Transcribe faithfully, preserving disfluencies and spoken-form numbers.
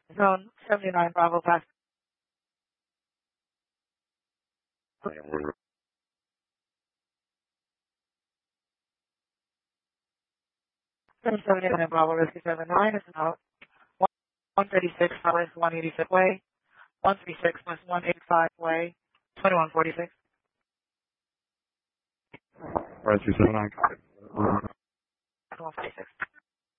Zone seventy-nine Bravo Pass. Zone seventy-nine Bravo Whiskey seven nine is now one thirty-six West one eighty-six Way, one thirty-six West one eighty-five Way, twenty-one forty-six. Right, two seven nine. twenty-one forty-six.